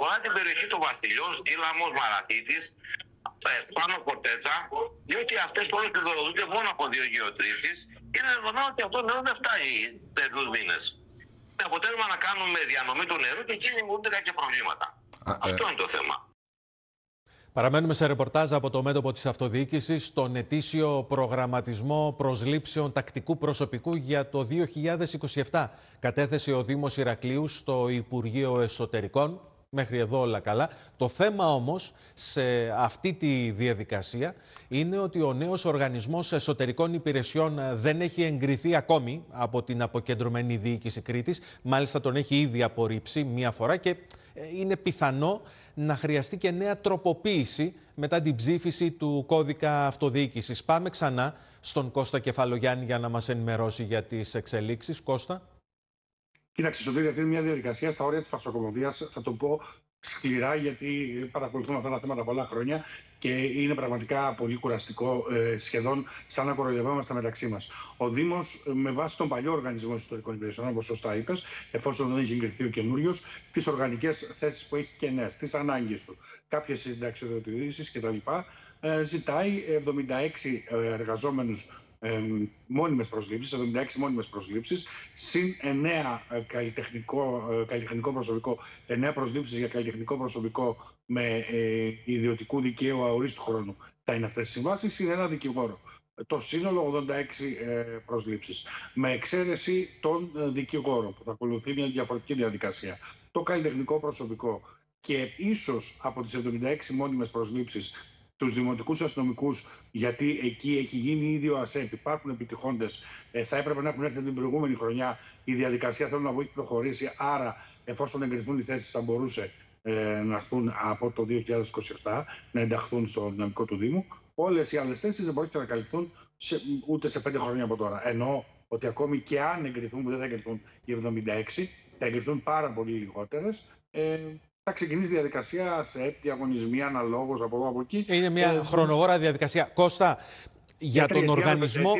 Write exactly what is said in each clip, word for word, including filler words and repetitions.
αφορά την περιοχή των Βαστιλιών, Στήλαμος, Μαραθίτης, πάνω Φορτέτσα, διότι αυτές όλες πληροδοτούνται μόνο από δύο γεωτρήσεις και είναι δεδομένο ότι αυτό το νερό δεν φτάνει τέτοιους μήνες. Με αποτέλεσμα να κάνουμε διανομή του νερού και εκεί δημιουργούνται κάποια προβλήματα. Α, αυτό ε... είναι το θέμα. Παραμένουμε σε ρεπορτάζ από το μέτωπο της αυτοδιοίκησης στον ετήσιο προγραμματισμό προσλήψεων τακτικού προσωπικού για το δύο χιλιάδες είκοσι επτά. Κατέθεσε ο Δήμος Ηρακλείου στο Υπουργείο Εσωτερικών. Μέχρι εδώ όλα καλά. Το θέμα όμως σε αυτή τη διαδικασία είναι ότι ο νέος Οργανισμός Εσωτερικών Υπηρεσιών δεν έχει εγκριθεί ακόμη από την αποκεντρωμένη διοίκηση Κρήτης. Μάλιστα τον έχει ήδη απορρίψει μία φορά και είναι πιθανό να χρειαστεί και νέα τροποποίηση μετά την ψήφιση του κώδικα αυτοδιοίκησης. Πάμε ξανά στον Κώστα Κεφαλογιάννη για να μας ενημερώσει για τις εξελίξεις. Κώστα. Κοίταξε, Σωτήρη, αυτή είναι μια διαδικασία στα όρια της φαρσοκομωδίας. Θα το πω σκληρά, γιατί παρακολουθούμε αυτά τα θέματα πολλά χρόνια και είναι πραγματικά πολύ κουραστικό, ε, σχεδόν σαν να κοροϊδευόμαστε μεταξύ μας. Ο Δήμος, με βάση τον παλιό Οργανισμό Ιστορικών Υπηρεσιών, όπως σωστά είπες, εφόσον δεν έχει εγκριθεί ο καινούριος, τις οργανικές θέσεις που έχει και νέες, τις ανάγκες του, κάποιες συνταξιοδοτήσεις κτλ., ε, ζητάει εβδομήντα έξι εργαζόμενους. Ε, μόνιμες προσλήψεις, εβδομήντα έξι μόνιμες προσλήψεις, συν εννέα ε, καλλιτεχνικό, ε, καλλιτεχνικό προσωπικό, εννέα προσλήψεις για καλλιτεχνικό προσωπικό με ε, ιδιωτικού δικαίου αορίστου χρόνου. Θα είναι αυτές οι συμβάσεις, συν ένα δικηγόρο. Το σύνολο ογδόντα έξι ε, προσλήψεις. Με εξαίρεση των ε, δικηγόρων, που θα ακολουθεί μια διαφορετική διαδικασία. Το καλλιτεχνικό προσωπικό και ίσως από τις εβδομήντα έξι μόνιμες προσλήψεις τους δημοτικούς αστυνομικούς, γιατί εκεί έχει γίνει ήδη ο ΑΣΕΠ, υπάρχουν επιτυχώντες, ε, θα έπρεπε να έχουν έρθει την προηγούμενη χρονιά. Η διαδικασία θέλω να βγει προχωρήσει, άρα εφόσον εγκριθούν οι θέσεις θα μπορούσε ε, να έρθουν από το δύο χιλιάδες είκοσι επτά, να ενταχθούν στο δυναμικό του Δήμου. Όλες οι άλλες θέσεις δεν πρόκειται να καλυφθούν σε, ούτε σε πέντε χρόνια από τώρα. Εννοώ ότι ακόμη και αν εγκριθούν, που δεν θα εγκριθούν οι εβδομήντα έξι, θα εγκριθούν πάρα πολύ λιγότερες. Ε, Θα ξεκινήσει η διαδικασία σε διαγωνισμοί αναλόγως από εδώ από εκεί. Είναι μια ε, χρονοβόρα διαδικασία. Κώστα, για τον, οργανισμό,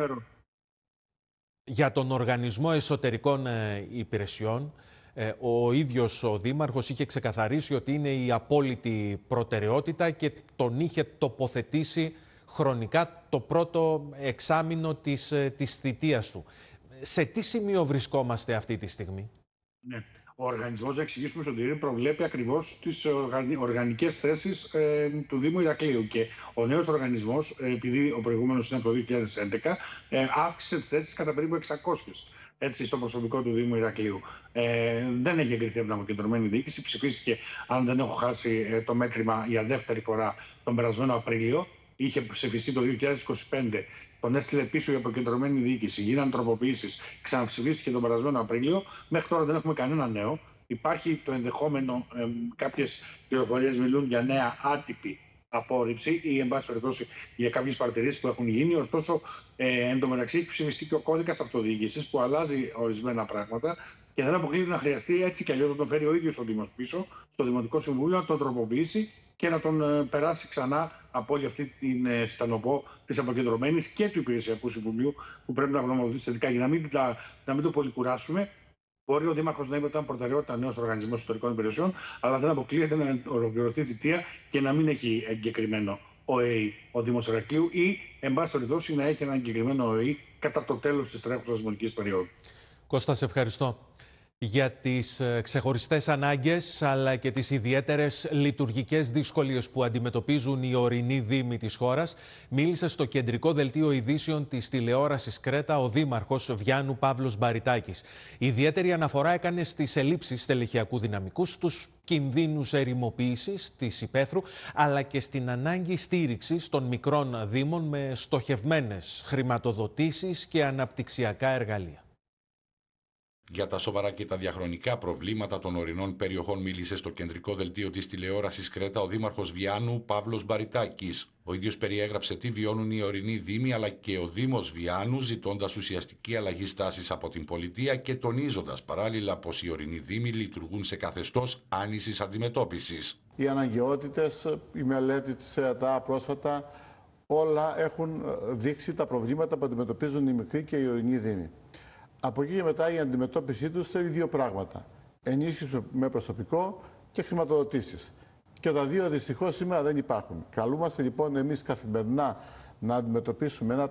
για τον Οργανισμό Εσωτερικών ε, Υπηρεσιών, ε, ο ίδιος ο Δήμαρχος είχε ξεκαθαρίσει ότι είναι η απόλυτη προτεραιότητα και τον είχε τοποθετήσει χρονικά το πρώτο εξάμηνο της, ε, της θητείας του. Σε τι σημείο βρισκόμαστε αυτή τη στιγμή? Ναι. Ο οργανισμός, να εξηγήσουμε, Σωτήρη, προβλέπει ακριβώς τις οργανικές θέσεις ε, του Δήμου Ηρακλείου. Και ο νέος οργανισμός, ε, επειδή ο προηγούμενος είναι από το δύο χιλιάδες έντεκα, ε, αύξησε τις θέσεις κατά περίπου εξακόσιες. Έτσι, στο προσωπικό του Δήμου Ηρακλείου. Ε, δεν έχει εγκριθεί από την αποκεντρωμένη διοίκηση. Ψηφίστηκε, αν δεν έχω χάσει ε, το μέτρημα, για δεύτερη φορά τον περασμένο Απρίλιο. Είχε ψηφιστεί το δύο χιλιάδες είκοσι πέντε. Τον έστειλε πίσω η αποκεντρωμένη διοίκηση. Γίνανε τροποποιήσεις. Ξαναψηφίστηκε τον περασμένο Απρίλιο. Μέχρι τώρα δεν έχουμε κανένα νέο. Υπάρχει το ενδεχόμενο, ε, κάποιες πληροφορίες μιλούν για νέα άτυπη απόρριψη ή, εν πάση περιπτώσει, για κάποιες παρατηρήσεις που έχουν γίνει. Ωστόσο, ε, εν τω μεταξύ, έχει ψηφιστεί και ο κώδικας αυτοδιοίκησης που αλλάζει ορισμένα πράγματα και δεν αποκλείεται να χρειαστεί έτσι κι αλλιώς να τον φέρει ο ίδιος ο Δήμος πίσω στο Δημοτικό Συμβούλιο, να τον τροποποιήσει και να τον ε, περάσει ξανά από όλη αυτή την ε, στενοπό της αποκεντρωμένης και του Υπηρεσιακού Συμβουλίου που πρέπει να γνωμοδοτήσει θετικά. Για να μην, να μην το πολυκουράσουμε, μπορεί ο Δήμαρχος να είπε ότι ήταν προτεραιότητα νέος Οργανισμός Ιστορικών Υπηρεσιών, αλλά δεν αποκλείεται να ολοκληρωθεί θητεία και να μην έχει εγκεκριμένο ΟΕΗ ο Δήμος Ηρακλείου ή, εν πάση περιπτώσει, να έχει ένα εγκεκριμένο ΟΕΗ κατά το τέλος της τρέχουσας δημοτικής περίοδου. Κώστα, σε ευχαριστώ για τις ξεχωριστές ανάγκες αλλά και τις ιδιαίτερες λειτουργικές δυσκολίες που αντιμετωπίζουν οι ορεινοί δήμοι της χώρας. Μίλησε στο κεντρικό δελτίο ειδήσεων της τηλεόρασης Κρέτα ο Δήμαρχος Βιάννου Παύλος Μπαριτάκης. Ιδιαίτερη αναφορά έκανε στις ελλείψεις στελεχειακού δυναμικού, στους κινδύνους ερημοποίησης της υπαίθρου αλλά και στην ανάγκη στήριξης των μικρών δήμων με στοχευμένες χρηματοδοτήσεις και αναπτυξιακά εργαλεία. Για τα σοβαρά και τα διαχρονικά προβλήματα των ορεινών περιοχών μίλησε στο κεντρικό δελτίο της τηλεόρασης Κρέτα ο Δήμαρχος Βιάννου Παύλος Μπαριτάκης. Ο ίδιος περιέγραψε τι βιώνουν οι ορεινοί δήμοι αλλά και ο Δήμος Βιάννου, ζητώντας ουσιαστική αλλαγή στάσης από την πολιτεία και τονίζοντας παράλληλα πως οι ορεινοί δήμοι λειτουργούν σε καθεστώς άνησης αντιμετώπισης. Οι αναγκαιότητες, η μελέτη της ΕΑΤΑ πρόσφατα, όλα έχουν δείξει τα προβλήματα που αντιμετωπίζουν οι μικροί και οι ορεινοί δήμοι. Από εκεί και μετά η αντιμετώπιση τους θέλει δύο πράγματα. Ενίσχυση με προσωπικό και χρηματοδοτήσεις. Και τα δύο δυστυχώς σήμερα δεν υπάρχουν. Καλούμαστε λοιπόν εμείς καθημερινά να αντιμετωπίσουμε ένα